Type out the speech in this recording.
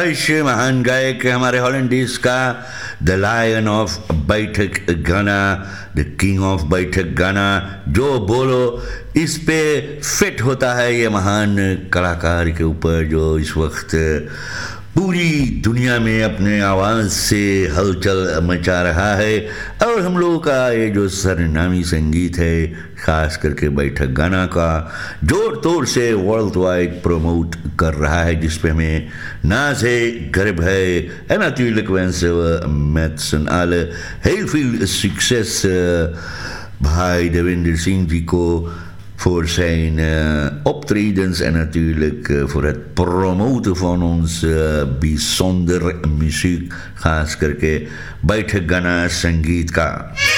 आज महान गायक हमारे हॉलैंडिस का द लायन ऑफ बैठक गाना, द किंग ऑफ बैठक गाना, जो बोलो इस पे फिट होता है ये महान कलाकार के ऊपर जो इस वक्त पूरी दुनिया में अपने आवाज़ से हलचल मचा रहा है। और हम लोगों का ये जो सरनामी संगीत है, ख़ास करके बैठक गाना का जोर तोड़ से वर्ल्ड वाइड प्रमोट कर रहा है, जिस पे हमें नाज है, गर्व है. En natuurlijk wensen we met z'n allen heel veel succes bij de Wintersinvico voor zijn optredens en natuurlijk voor het promoten van ons bijzonder muziek, खास करके बैठक गाना संगीत का.